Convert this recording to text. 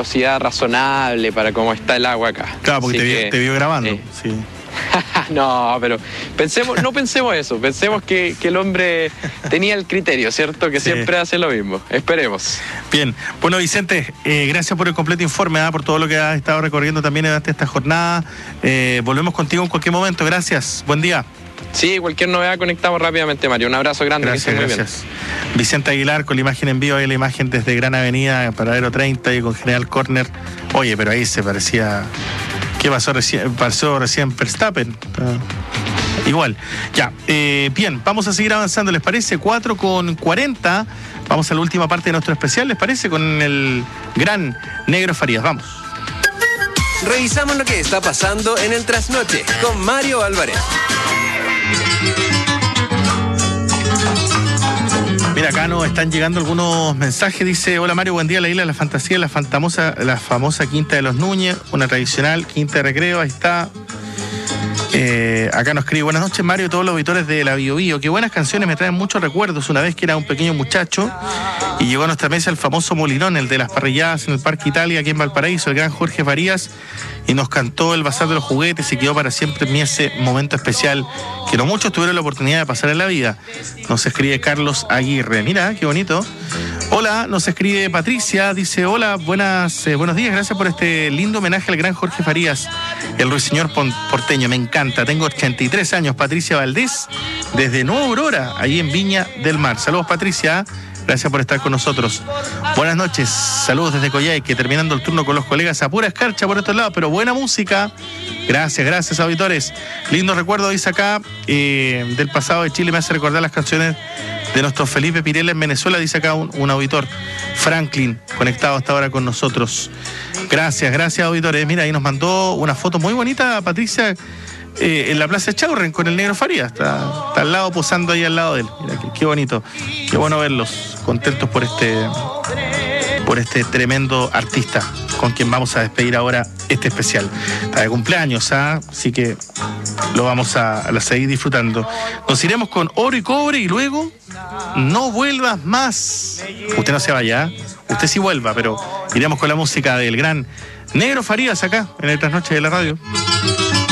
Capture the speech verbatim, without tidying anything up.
velocidad razonable para cómo está el agua acá. Claro, porque te, que, vi, te vio grabando. Eh, sí. No, pero pensemos, no pensemos eso, pensemos que, que el hombre tenía el criterio, ¿cierto? Que sí. Siempre hace lo mismo. Esperemos. Bien, bueno, Vicente, eh, gracias por el completo informe, ¿eh? Por todo lo que has estado recorriendo también durante esta jornada. Eh, volvemos contigo en cualquier momento. Gracias, buen día. Sí, cualquier novedad conectamos rápidamente, Mario. Un abrazo grande. Gracias, que muy gracias. Bien. Vicente Aguilar con la imagen en vivo, ahí la imagen desde Gran Avenida, Paradero treinta y con General Corner. Oye, pero ahí se parecía... ¿Qué pasó recién? Pasó recién Verstappen. Uh, igual. Ya, eh, bien, vamos a seguir avanzando, ¿les parece? cuatro con cuarenta. Vamos a la última parte de nuestro especial, ¿les parece? Con el gran Negro Farías. Vamos. Revisamos lo que está pasando en el trasnoche con Mario Álvarez. Mira, acá nos están llegando algunos mensajes. Dice, hola Mario, buen día, la isla de la fantasía, la famosa, la famosa Quinta de los Núñez, una tradicional Quinta de Recreo, ahí está. Eh, acá nos escribe, buenas noches Mario, todos los auditores de la Bio Bio, qué buenas canciones, me traen muchos recuerdos. Una vez que era un pequeño muchacho y llegó a nuestra mesa el famoso molinón, el de las parrilladas en el Parque Italia, aquí en Valparaíso, el gran Jorge Farías, y nos cantó el Bazar de los Juguetes y quedó para siempre en mí ese momento especial que no muchos tuvieron la oportunidad de pasar en la vida. Nos escribe Carlos Aguirre, mira, qué bonito. Hola, nos escribe Patricia, dice, hola, buenas, eh, buenos días, gracias por este lindo homenaje al gran Jorge Farías, el ruiseñor porteño, me encanta, tengo ochenta y tres años, Patricia Valdés, desde Nueva Aurora, ahí en Viña del Mar. Saludos Patricia, gracias por estar con nosotros. Buenas noches, saludos desde Coyhaique, terminando el turno con los colegas a pura escarcha por estos lados, pero buena música. Gracias, gracias auditores. Lindo recuerdo, dice acá, eh, del pasado de Chile, me hace recordar las canciones de nuestro Felipe Pirela en Venezuela, dice acá un, un auditor, Franklin, conectado hasta ahora con nosotros. Gracias, gracias auditores. Mira, ahí nos mandó una foto muy bonita, Patricia, eh, en la Plaza Chaurren con el Negro Farías. Está, está al lado, posando ahí al lado de él. Mira, qué, qué bonito. Qué bueno verlos, contentos por este, por este tremendo artista con quien vamos a despedir ahora este especial. Está de cumpleaños, ¿ah? Así que lo vamos a, a seguir disfrutando. Nos iremos con Oro y Cobre y luego No Vuelvas Más. Usted no se vaya, ¿eh? Usted sí vuelva, pero iremos con la música del gran Negro Farías acá en el Trasnoche de la Radio.